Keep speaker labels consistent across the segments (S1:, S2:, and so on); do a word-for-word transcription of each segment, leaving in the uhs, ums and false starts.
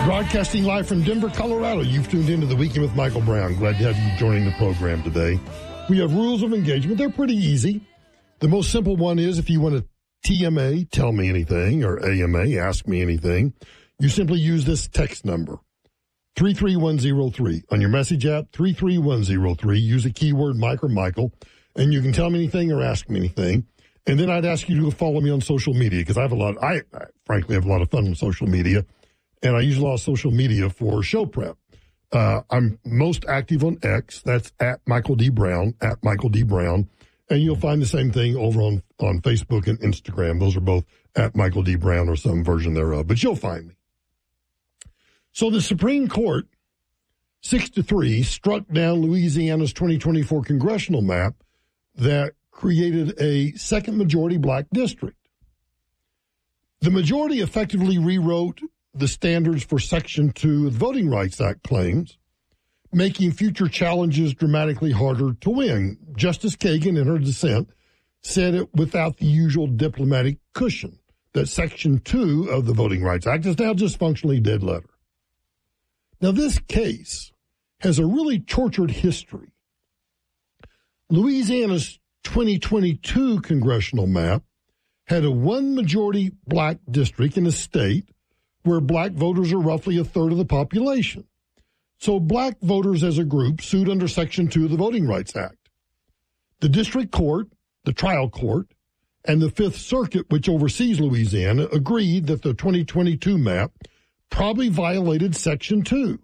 S1: Broadcasting live from Denver, Colorado. You've tuned into The Weekend with Michael Brown. Glad to have you joining the program today. We have rules of engagement. They're pretty easy. The most simple one is if you want to T M A, tell me anything, or A M A, ask me anything, you simply use this text number, three three one zero three. On your message app, three three one zero three. Use the keyword Mike or Michael, and you can tell me anything or ask me anything. And then I'd ask you to follow me on social media because I have a lot, I, I frankly have a lot of fun on social media. And I use a lot of social media for show prep. Uh, I'm most active on X. That's at Michael D. Brown, at Michael D. Brown. And you'll find the same thing over on, on Facebook and Instagram. Those are both at Michael D. Brown or some version thereof. But you'll find me. So the Supreme Court, six to three, struck down Louisiana's twenty twenty-four congressional map that created a second majority black district. The majority effectively rewrote the standards for Section two of the Voting Rights Act claims, making future challenges dramatically harder to win. Justice Kagan, in her dissent, said it without the usual diplomatic cushion, that Section two of the Voting Rights Act is now just functionally dead letter. Now, this case has a really tortured history. Louisiana's twenty twenty-two congressional map had a one-majority black district in a state where black voters are roughly a third of the population. So black voters as a group sued under Section two of the Voting Rights Act. The district court, the trial court, and the Fifth Circuit, which oversees Louisiana, agreed that the twenty twenty-two map probably violated Section two.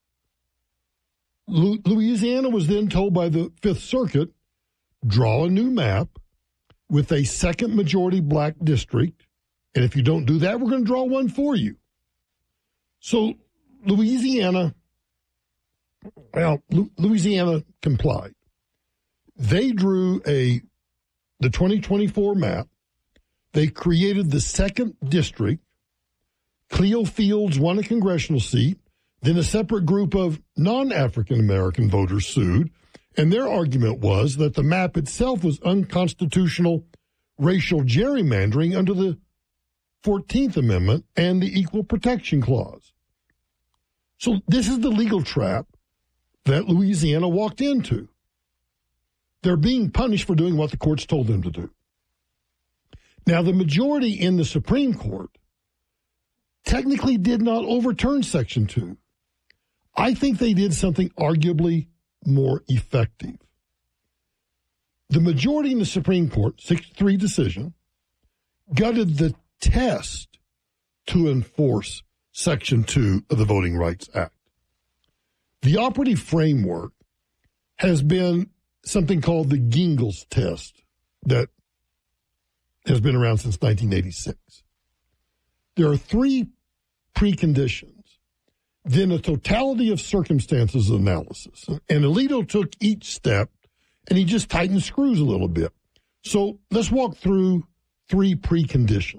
S1: Lu- Louisiana was then told by the Fifth Circuit, draw a new map with a second majority black district, and if you don't do that, we're going to draw one for you. So Louisiana, well, Louisiana complied. They drew a the twenty twenty-four map. They created the second district. Cleo Fields won a congressional seat. Then a separate group of non-African American voters sued, and their argument was that the map itself was unconstitutional racial gerrymandering under the fourteenth Amendment and the Equal Protection Clause. So this is the legal trap that Louisiana walked into. They're being punished for doing what the courts told them to do. Now, the majority in the Supreme Court technically did not overturn Section two. I think they did something arguably more effective. The majority in the Supreme Court, six to three decision, gutted the test to enforce Section two of the Voting Rights Act. The operative framework has been something called the Gingell's test that has been around since nineteen eighty-six. There are three preconditions, then a totality of circumstances analysis. And Alito took each step and he just tightened screws a little bit. So let's walk through three preconditions.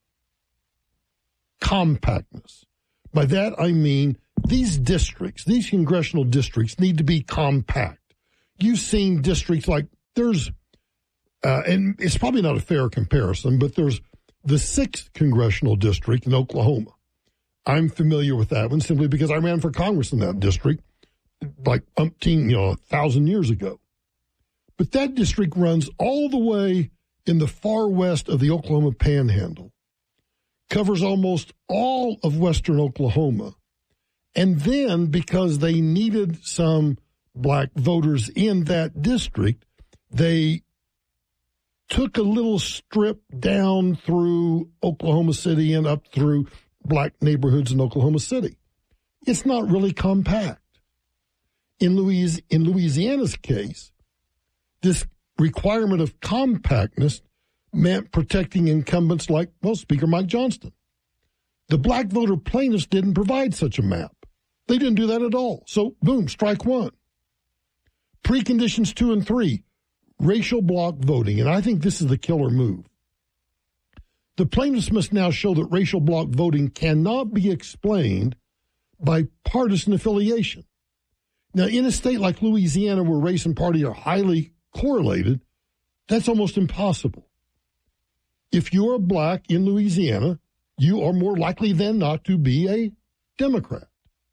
S1: Compactness. By that I mean these districts, these congressional districts need to be compact. You've seen districts like there's, uh, and it's probably not a fair comparison, but there's the sixth congressional district in Oklahoma. I'm familiar with that one simply because I ran for Congress in that district like umpteen, you know, a thousand years ago. But that district runs all the way in the far west of the Oklahoma Panhandle, covers almost all of western Oklahoma. And then because they needed some black voters in that district, they took a little strip down through Oklahoma City and up through black neighborhoods in Oklahoma City. It's not really compact. In Louis, in Louisiana's case, this requirement of compactness meant protecting incumbents like, well, Speaker Mike Johnston. The black voter plaintiffs didn't provide such a map. They didn't do that at all. So, boom, strike one. Preconditions two and three, racial bloc voting, and I think this is the killer move. The plaintiffs must now show that racial bloc voting cannot be explained by partisan affiliation. Now, in a state like Louisiana where race and party are highly correlated, that's almost impossible. If you are black in Louisiana, you are more likely than not to be a Democrat.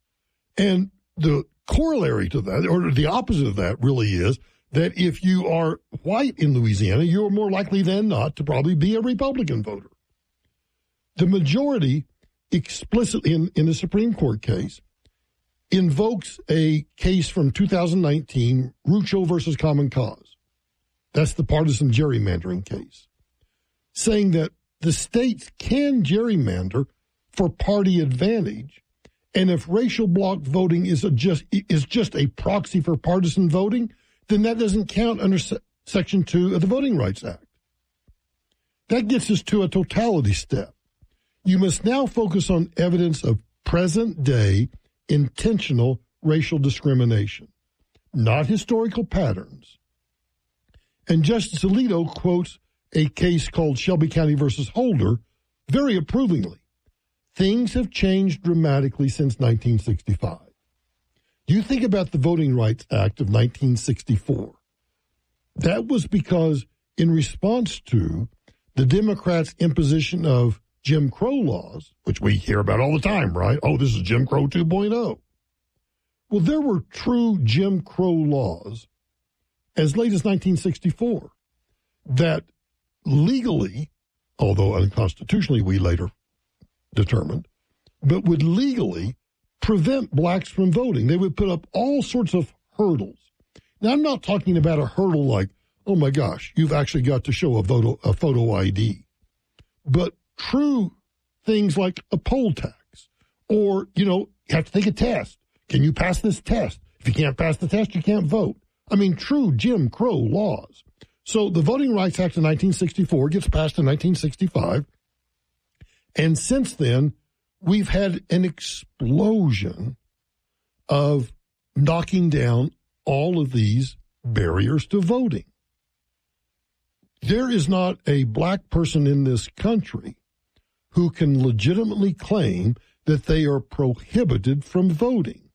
S1: And the corollary to that, or the opposite of that, really is that if you are white in Louisiana, you're more likely than not to probably be a Republican voter. The majority explicitly in, in the Supreme Court case invokes a case from two thousand nineteen, Rucho versus Common Cause. That's the partisan gerrymandering case, saying that the states can gerrymander for party advantage, and if racial bloc voting is a just is just a proxy for partisan voting, then that doesn't count under se- Section two of the Voting Rights Act. That gets us to a totality step. You must now focus on evidence of present-day intentional racial discrimination, not historical patterns. And Justice Alito quotes a case called Shelby County versus Holder very approvingly. Things have changed dramatically since nineteen sixty-five. You think about the Voting Rights Act of nineteen sixty-four. That was because in response to the Democrats' imposition of Jim Crow laws, which we hear about all the time, right? Oh, this is Jim Crow two point oh. Well, there were true Jim Crow laws as late as nineteen sixty-four that legally, although unconstitutionally we later determined, but would legally prevent blacks from voting. They would put up all sorts of hurdles. Now, I'm not talking about a hurdle like, oh my gosh, you've actually got to show a photo, a photo I D. But true things like a poll tax, or, you know, you have to take a test. Can you pass this test? If you can't pass the test, you can't vote. I mean, true Jim Crow laws. So the Voting Rights Act of nineteen sixty-four gets passed in nineteen sixty-five. And since then, we've had an explosion of knocking down all of these barriers to voting. There is not a black person in this country who can legitimately claim that they are prohibited from voting.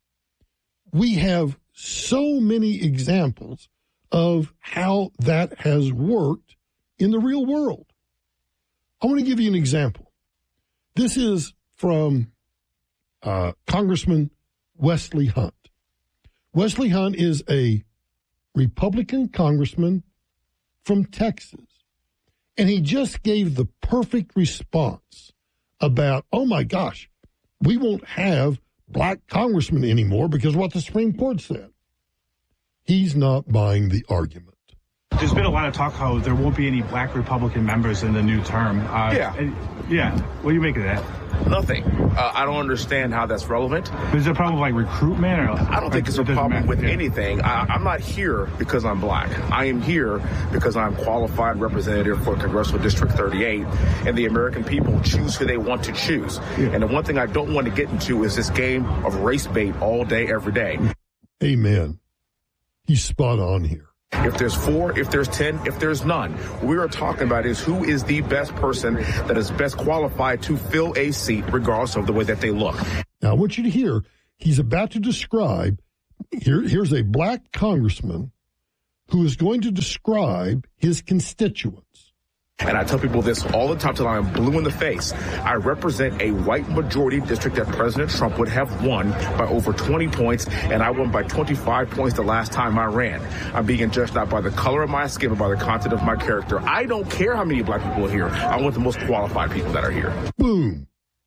S1: We have so many examples of how that has worked in the real world. I want to give you an example. This is from uh, Congressman Wesley Hunt. Wesley Hunt is a Republican congressman from Texas, and he just gave the perfect response about, oh my gosh, we won't have black congressmen anymore because of what the Supreme Court said. He's not buying the argument.
S2: There's been a lot of talk how there won't be any black Republican members in the new term. Uh,
S3: yeah.
S2: And, yeah. What do you make of that?
S3: Nothing. Uh, I don't understand how that's relevant.
S2: Is there a problem with, like, recruitment? Or,
S3: I don't think it's a problem
S2: matter.
S3: with
S2: yeah.
S3: anything. I, I'm not here because I'm black. I am here because I'm qualified representative for Congressional District thirty-eight, and the American people choose who they want to choose. Yeah. And the one thing I don't want to get into is this game of race bait all day, every day.
S1: Amen. He's spot on here.
S3: If there's four, if there's ten, if there's none, what we are talking about is who is the best person that is best qualified to fill a seat, regardless of the way that they look.
S1: Now, I want you to hear, he's about to describe, here, here's a black congressman who is going to describe his constituents.
S3: And I tell people this all the time till I'm blue in the face. I represent a white majority district that President Trump would have won by over twenty points, and I won by twenty-five points the last time I ran. I'm being judged not by the color of my skin, but by the content of my character. I don't care how many black people are here. I want the most qualified people that are here.
S1: Boom.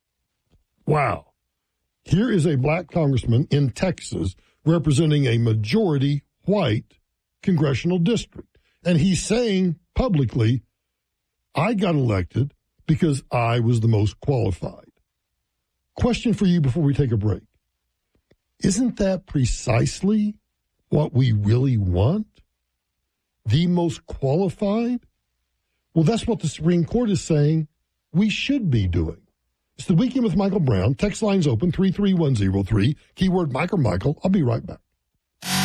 S1: Wow. Here is a black congressman in Texas representing a majority white congressional district. And he's saying publicly, I got elected because I was the most qualified. Question for you before we take a break. Isn't that precisely what we really want? The most qualified? Well, that's what the Supreme Court is saying we should be doing. It's the Weekend with Michael Brown. Text lines open, three three one zero three. Keyword Mike or Michael. I'll be right back.